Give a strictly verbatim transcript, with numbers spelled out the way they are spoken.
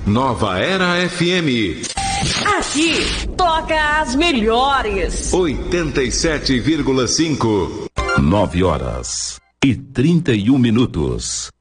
Nova Era F M. Aqui toca as melhores. oitenta e sete vírgula cinco. Nove horas e trinta e um minutos.